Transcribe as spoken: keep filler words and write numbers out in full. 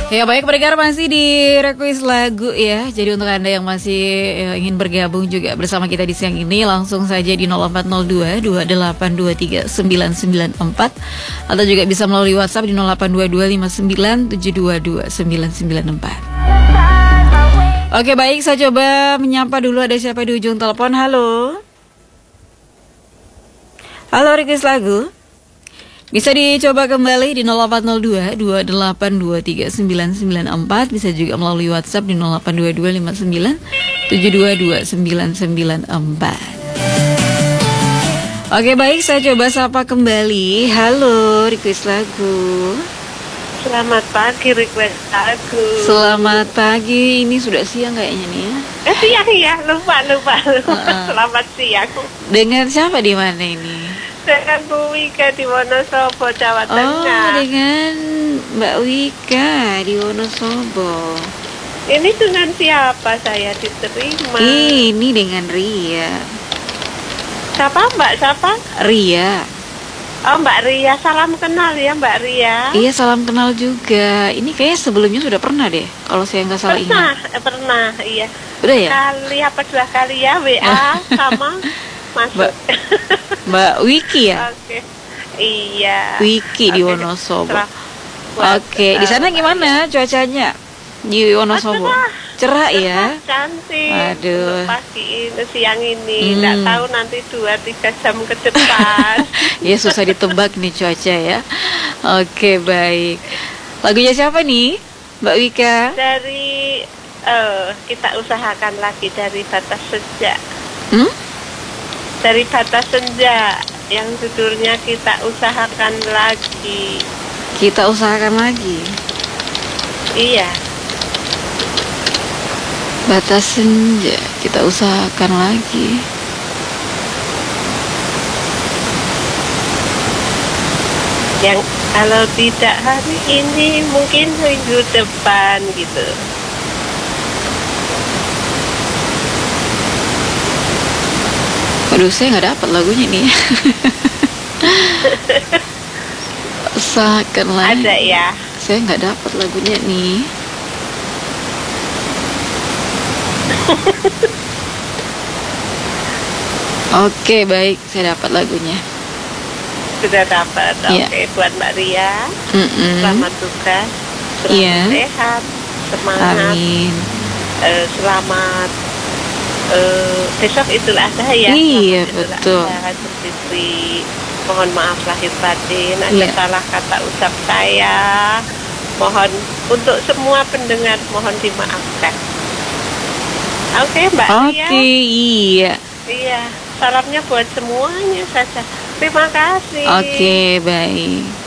Ya baik pendengar, masih di request lagu ya. Jadi untuk Anda yang masih ya, ingin bergabung juga bersama kita di siang ini, langsung saja di nol empat nol dua dua delapan dua tiga sembilan sembilan empat, atau juga bisa melalui WhatsApp di nol delapan dua dua lima sembilan tujuh dua dua sembilan sembilan empat. Oke baik, saya coba menyapa dulu, ada siapa di ujung telepon. Halo. Halo, request lagu. Bisa dicoba kembali di nol empat nol dua dua delapan dua tiga sembilan sembilan empat. Bisa juga melalui WhatsApp di nol delapan dua dua lima sembilan tujuh dua dua sembilan sembilan empat. Oke baik, saya coba sapa kembali. Halo, request lagu. Selamat pagi, request lagu. Selamat pagi, ini sudah siang kayaknya nih ya. Eh siang ya, lupa lupa. lupa. Uh-uh. Selamat siang. Dengan siapa di mana ini? Dengan Bu Wika di Wonosobo, Jawa Tengah. Oh, dengan Mbak Wika di Wonosobo. Ini dengan siapa saya diterima? Ini dengan Ria. Siapa Mbak? Siapa? Ria. Oh, Mbak Ria, salam kenal ya Mbak Ria. Iya, salam kenal juga. Ini kayaknya sebelumnya sudah pernah deh, kalau saya nggak salah ingat. Pernah, eh, pernah, iya. Udah ya? Kali apa dua kali ya, W A sama masuk. Mbak, Mbak Wiki ya? Oke. Iya. Wiki di Oke. Wonosobo. Buat, Oke, di sana uh, gimana cuacanya di Wonosobo? cerah. Cerah ya? Cantik. Aduh. Untuk pagi ini, siang ini, nggak Hmm. tahu nanti dua tiga jam ke depan. Ya susah ditebak nih cuaca ya. Oke baik. Lagunya siapa nih, Mbak Wika? Dari eh kita usahakan lagi dari Batas Senja. Hmm? Dari Batas Senja yang judulnya Kita Usahakan Lagi. Kita usahakan lagi. Iya. Batas senja, kita usahakan lagi. Yang kalau tidak hari ini mungkin minggu depan gitu. Aduh, saya nggak dapat lagunya nih. Usahakan lagi. Ada ya. Saya nggak dapat lagunya nih. Oke baik, saya dapat lagunya. Sudah dapat. Iya. Oke, buat Mbak Ria. Mm-mm. Selamat tugas. Selamat Iya. sehat. Semangat. Amin. Eh, selamat eh, besok Idul Adha ya. Iya, Selamat Idul betul. Adha, Idul Fitri. Mohon maaf lahir batin, ada Iya. salah kata ucap saya. Mohon untuk semua pendengar mohon dimaafkan. Oke, Mbak Ria. Oke, iya. Iya, salamnya buat semuanya saja. Terima kasih. Oke, baik.